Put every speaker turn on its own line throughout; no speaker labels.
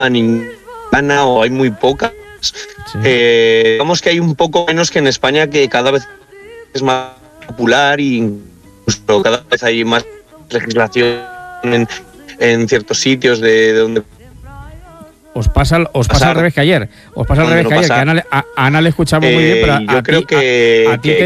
ninguna o hay muy pocas.
Sí.
Digamos que hay un poco menos que en España, que cada vez es más popular y incluso cada vez hay más legislación en ciertos sitios de donde...
Os pasa al revés que ayer. Os pasa al revés que ayer, que a Ana le escuchamos muy bien, pero
yo creo que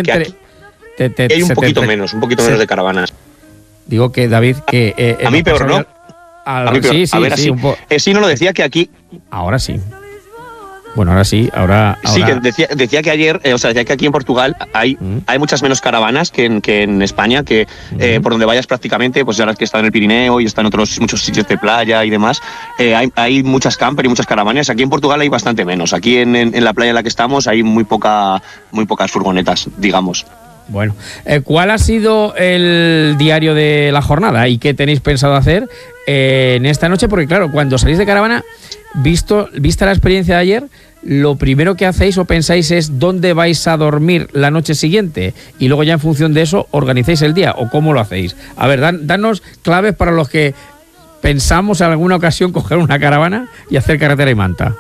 hay un poquito menos de caravanas.
Digo que, David, que...
a mí peor, ¿no? A mí peor.
Sí,
a ver, sí, sí, no lo decía que aquí...
Ahora sí. Bueno, ahora sí, ahora...
Sí, que decía que ayer, decía que aquí en Portugal hay muchas menos caravanas que en España, que por donde vayas prácticamente, pues ahora que está en el Pirineo y está en muchos sitios de playa y demás, hay muchas camper y muchas caravanas. Aquí en Portugal hay bastante menos. Aquí en la playa en la que estamos hay muy pocas furgonetas, digamos.
Bueno, ¿cuál ha sido el diario de la jornada y qué tenéis pensado hacer en esta noche? Porque claro, cuando salís de caravana, vista la experiencia de ayer, lo primero que hacéis o pensáis es dónde vais a dormir la noche siguiente y luego ya en función de eso organizáis el día, o cómo lo hacéis. A ver, danos claves para los que pensamos en alguna ocasión coger una caravana y hacer carretera y manta.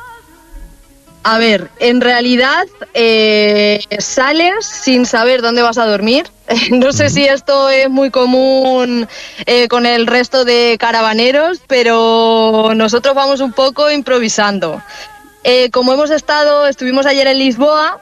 A ver, en realidad sales sin saber dónde vas a dormir. No sé si esto es muy común con el resto de caravaneros, pero nosotros vamos un poco improvisando. Como estuvimos ayer en Lisboa,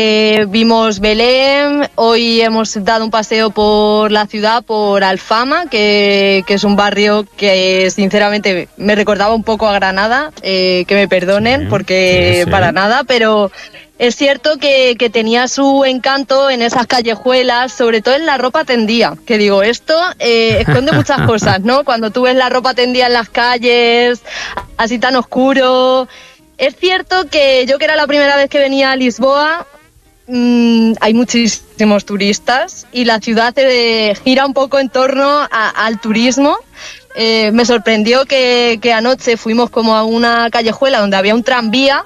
vimos Belém, hoy hemos dado un paseo por la ciudad, por Alfama, que es un barrio que sinceramente me recordaba un poco a Granada, que me perdonen, porque sí. Para nada, pero es cierto que tenía su encanto en esas callejuelas, sobre todo en la ropa tendida, que digo, esto esconde muchas cosas, ¿no? Cuando tú ves la ropa tendida en las calles, así tan oscuro... Es cierto que yo, que era la primera vez que venía a Lisboa, hay muchísimos turistas y la ciudad gira un poco en torno al turismo. Me sorprendió que anoche fuimos como a una callejuela donde había un tranvía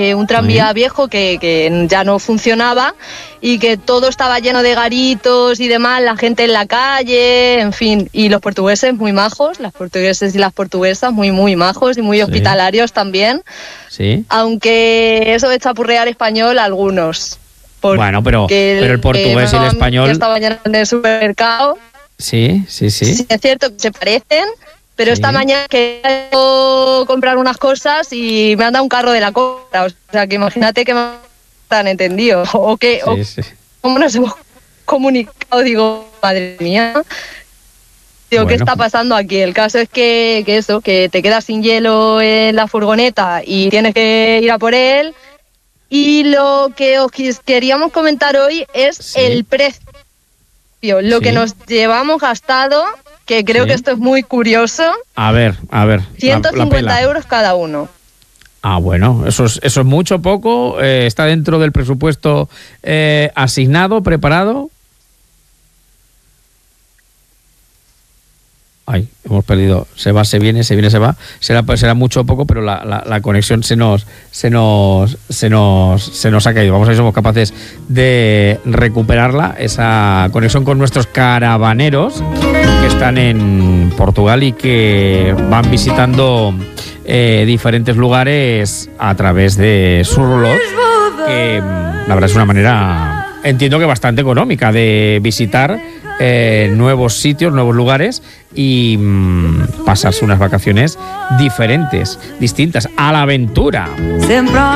viejo que ya no funcionaba y que todo estaba lleno de garitos y demás, la gente en la calle, en fin, y los portugueses muy majos, las portugueses y las portuguesas muy, muy majos y muy hospitalarios también. Sí. Aunque eso de chapurrear español, algunos.
Bueno, pero el portugués y el español...
Esta mañana en el supermercado.
Sí.
Sí, es cierto que se parecen, pero esta mañana quiero comprar unas cosas y me han dado un carro de la compra. O sea, que imagínate que me han entendido. ¿Cómo nos hemos comunicado? Digo, madre mía. Digo, ¿qué está pasando aquí? El caso es que te quedas sin hielo en la furgoneta y tienes que ir a por él. Y lo que os queríamos comentar hoy es el precio. Lo que nos llevamos gastado, que creo que esto es muy curioso.
A ver.
150 euros cada uno.
Ah, bueno, eso es mucho, poco. ¿Está dentro del presupuesto asignado, preparado? Ay, hemos perdido. Se va, se viene, se va. Será mucho o poco, pero la conexión se nos ha caído. Vamos a ver si somos capaces de recuperarla, esa conexión con nuestros caravaneros que están en Portugal y que van visitando diferentes lugares a través de su reloj, que la verdad es una manera, entiendo que bastante económica, de visitar nuevos sitios, nuevos lugares y pasarse unas vacaciones distintas, a la aventura.